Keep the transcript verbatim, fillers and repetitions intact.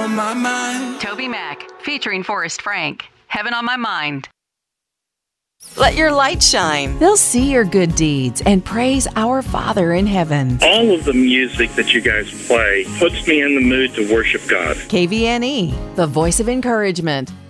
on my mind. Toby Mac, featuring Forrest Frank. Heaven on My Mind. Let your light shine. They'll see your good deeds and praise our Father in heaven. All of the music that you guys play puts me in the mood to worship God. K V N E, the voice of encouragement.